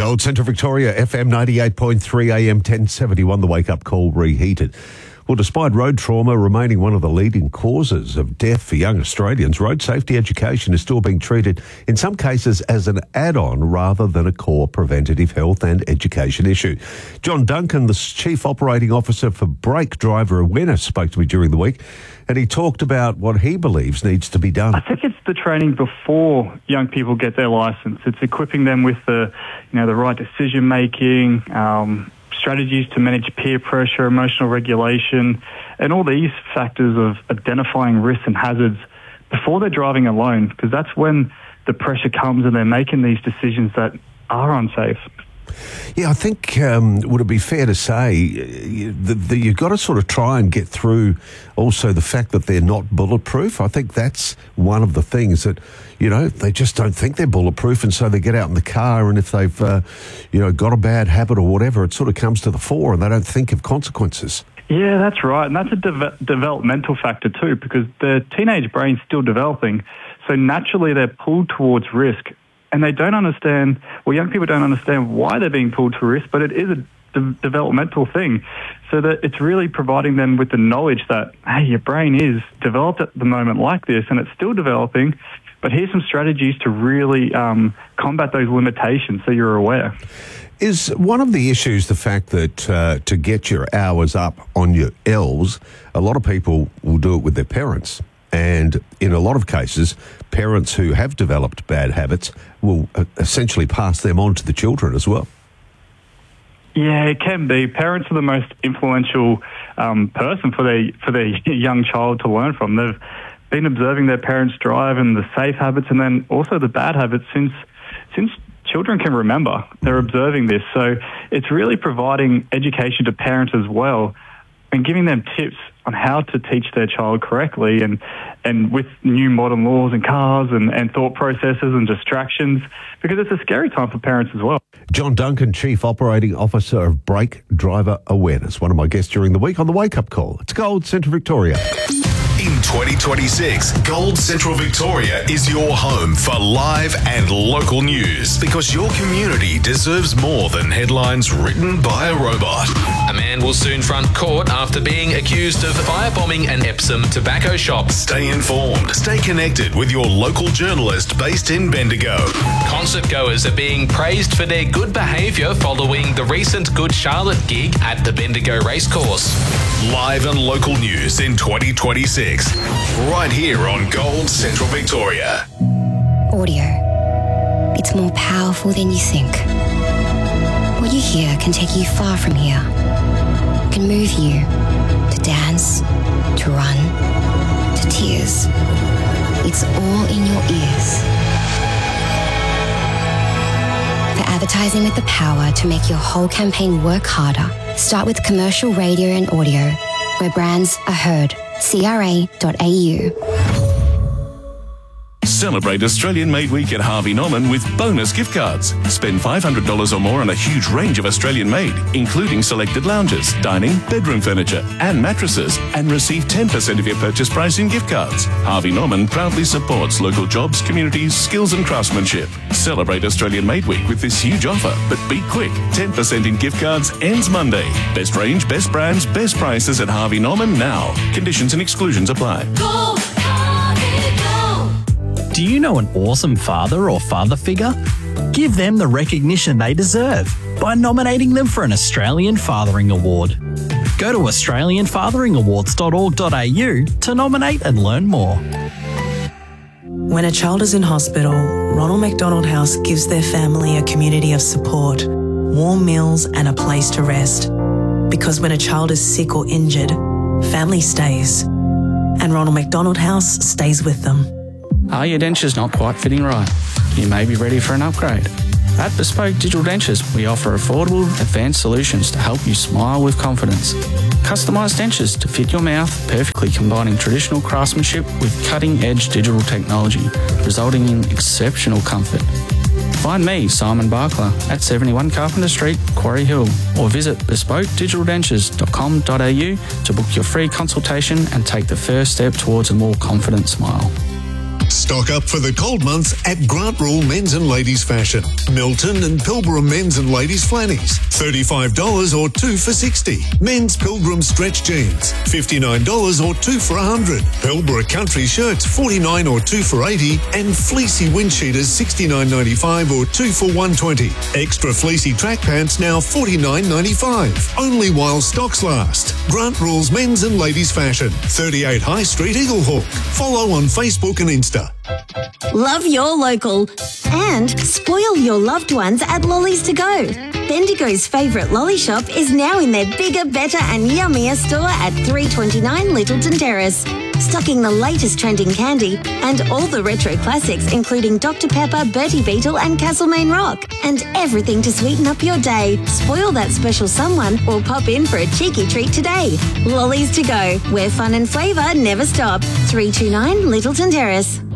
Gold Central Victoria, FM 98.3 AM 1071, the wake-up call reheated. Well, despite road trauma remaining one of the leading causes of death for young Australians, road safety education is still being treated in some cases as an add-on rather than a core preventative health and education issue. John Duncan, the Chief Operating Officer for Brake Driver Awareness, spoke to me during the week, and he talked about what he believes needs to be done. I think it's the training before young people get their licence. It's equipping them with the right decision-making, strategies to manage peer pressure, emotional regulation, and all these factors of identifying risks and hazards before they're driving alone, because that's when the pressure comes and they're making these decisions that are unsafe. Yeah, I think, would it be fair to say that you've got to sort of try and get through also the fact that they're not bulletproof? I think that's one of the things that, they just don't think they're bulletproof, and so they get out in the car, and if they've, got a bad habit or whatever, it sort of comes to the fore and they don't think of consequences. Yeah, that's right, and that's a developmental factor too, because the teenage brain's still developing, so naturally they're pulled towards risk. And they don't understand, young people don't understand why they're being pulled to risk, but it is a developmental thing. So that it's really providing them with the knowledge that, hey, your brain is developed at the moment like this, and it's still developing, but here's some strategies to really combat those limitations so you're aware. Is one of the issues the fact that to get your hours up on your L's, a lot of people will do it with their parents? And in a lot of cases, parents who have developed bad habits will essentially pass them on to the children as well. Yeah, it can be. Parents are the most influential person for their young child to learn from. They've been observing their parents drive and the safe habits, and then also the bad habits since children can remember. They're observing this. So it's really providing education to parents as well, and giving them tips on how to teach their child correctly, and with new modern laws and cars and thought processes and distractions, because it's a scary time for parents as well. John Duncan, Chief Operating Officer of Brake Driver Awareness, one of my guests during the week on the Wake Up Call. It's Gold Central Victoria. In 2026, Gold Central Victoria is your home for live and local news, because your community deserves more than headlines written by a robot. A man will soon front court after being accused of firebombing an Epsom tobacco shop. Stay informed. Stay connected with your local journalist based in Bendigo. Concert goers are being praised for their good behaviour following the recent Good Charlotte gig at the Bendigo Racecourse. Live and local news in 2026. Right here on Gold Central Victoria. Audio. It's more powerful than you think. What you hear can take you far from here. It can move you to dance, to run, to tears. It's all in your ears. For advertising with the power to make your whole campaign work harder, start with commercial radio and audio, where brands are heard. CRA.au. Celebrate Australian Made Week at Harvey Norman with bonus gift cards. Spend $500 or more on a huge range of Australian made, including selected lounges, dining, bedroom furniture and mattresses, and receive 10% of your purchase price in gift cards. Harvey Norman proudly supports local jobs, communities, skills and craftsmanship. Celebrate Australian Made Week with this huge offer, but be quick. 10% in gift cards ends Monday. Best range, best brands, best prices at Harvey Norman now. Conditions and exclusions apply. Go! Do you know an awesome father or father figure? Give them the recognition they deserve by nominating them for an Australian Fathering Award. Go to australianfatheringawards.org.au to nominate and learn more. When a child is in hospital, Ronald McDonald House gives their family a community of support, warm meals and a place to rest. Because when a child is sick or injured, family stays. And Ronald McDonald House stays with them. Are your dentures not quite fitting right? You may be ready for an upgrade. At Bespoke Digital Dentures, we offer affordable, advanced solutions to help you smile with confidence. Customised dentures to fit your mouth, perfectly combining traditional craftsmanship with cutting-edge digital technology, resulting in exceptional comfort. Find me, Simon Barkler, at 71 Carpenter Street, Quarry Hill, or visit bespokedigitaldentures.com.au to book your free consultation and take the first step towards a more confident smile. Stock up for the cold months at Grant Rule Men's and Ladies Fashion. Milton and Pilbara Men's and Ladies Flannies, $35 or 2 for $60. Men's Pilgrim Stretch Jeans, $59 or 2 for $100. Pilbara Country Shirts, $49 or 2 for $80. And Fleecy Wind Cheaters, $69.95 or 2 for $120. Extra Fleecy Track Pants now $49.95. Only while stocks last. Grant Rules Men's and Ladies Fashion, 38 High Street, Eaglehawk. Follow on Facebook and Insta. Love your local and spoil your loved ones at Lollies to Go. Bendigo's favourite lolly shop is now in their bigger, better and yummier store at 329 Littleton Terrace. Stocking the latest trending candy and all the retro classics including Dr Pepper, Bertie Beetle and Castlemaine Rock. And everything to sweeten up your day. Spoil that special someone or pop in for a cheeky treat today. Lollies to Go, where fun and flavour never stop. 329 Littleton Terrace.